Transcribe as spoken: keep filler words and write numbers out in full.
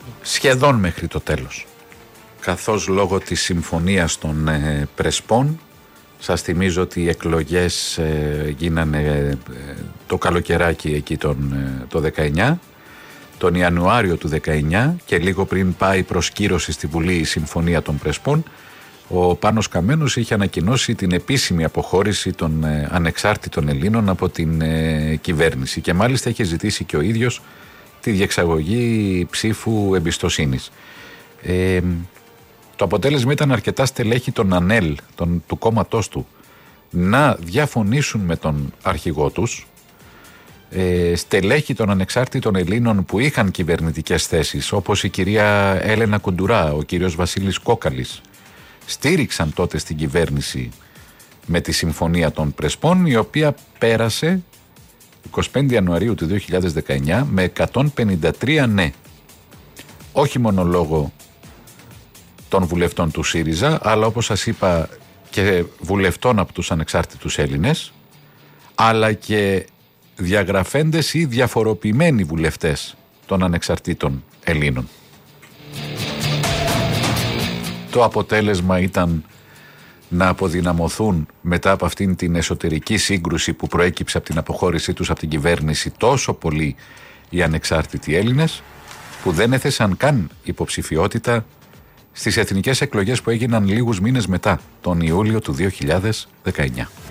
σχεδόν μέχρι το τέλος. Καθώς λόγω της συμφωνίας των ε, Πρεσπών, σας θυμίζω ότι οι εκλογές ε, γίνανε ε, το καλοκαιράκι εκεί τον, ε, το δεκαεννιά, τον Ιανουάριο του δεκαεννιά, και λίγο πριν πάει προς κύρωση στη Βουλή η συμφωνία των Πρεσπών, ο Πάνος Καμένος είχε ανακοινώσει την επίσημη αποχώρηση των ε, ανεξάρτητων Ελλήνων από την ε, κυβέρνηση, και μάλιστα είχε ζητήσει και ο ίδιος τη διεξαγωγή ψήφου εμπιστοσύνης. Ε, το αποτέλεσμα ήταν αρκετά στελέχη των ΑΝΕΛ, των, του κόμματός του, να διαφωνήσουν με τον αρχηγό τους, ε, στελέχη των ανεξάρτητων Ελλήνων που είχαν κυβερνητικές θέσεις, όπως η κυρία Έλενα Κουντουρά, ο κύριος Βασίλης Κόκαλης, στήριξαν τότε στην κυβέρνηση με τη συμφωνία των Πρεσπών, η οποία πέρασε εικοστή πέμπτη Ιανουαρίου του δύο χιλιάδες δεκαεννιά με εκατόν πενήντα τρία ναι. Όχι μόνο λόγω των βουλευτών του ΣΥΡΙΖΑ, αλλά όπως σας είπα και βουλευτών από τους ανεξάρτητους Έλληνες, αλλά και διαγραφέντες ή διαφοροποιημένοι βουλευτές των ανεξαρτήτων Ελλήνων. Το αποτέλεσμα ήταν να αποδυναμωθούν μετά από αυτήν την εσωτερική σύγκρουση που προέκυψε από την αποχώρησή τους από την κυβέρνηση τόσο πολύ οι ανεξάρτητοι Έλληνες, που δεν έθεσαν καν υποψηφιότητα στις εθνικές εκλογές που έγιναν λίγους μήνες μετά, τον Ιούλιο του δύο χιλιάδες δεκαεννιά.